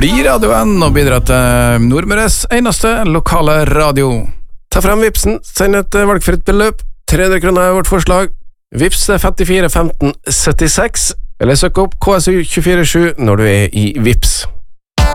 blir radioen og bidrar til Nordmøres eneste lokale radio. Ta frem Vipsen, send et valgfritt beløp. 300 kroner er vårt forslag. Vips 54 15 76, eller søk opp KSU 247 når du er i Vips.